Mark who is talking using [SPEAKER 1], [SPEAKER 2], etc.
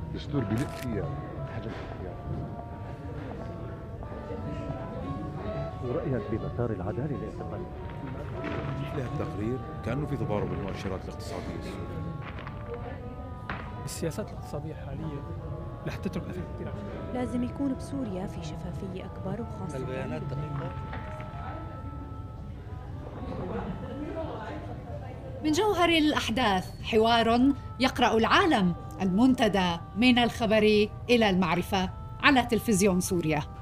[SPEAKER 1] الدستور بيلق فيها حاجات كثير.
[SPEAKER 2] ورأيك بمسار العدالة الاعتقالية؟
[SPEAKER 3] مثل هذا التقرير كأنه في تضارب بالمؤشرات الاقتصادية السورية.
[SPEAKER 4] السياسات الاقتصادية الحالية رح تترك أثر كثير.
[SPEAKER 5] لازم يكون بسوريا في شفافية أكبر، وخاصة
[SPEAKER 6] البيانات دقيقة.
[SPEAKER 7] من جوهر الأحداث حوار يقرأ العالم، المنتدى من الخبر إلى المعرفة على تلفزيون سوريا.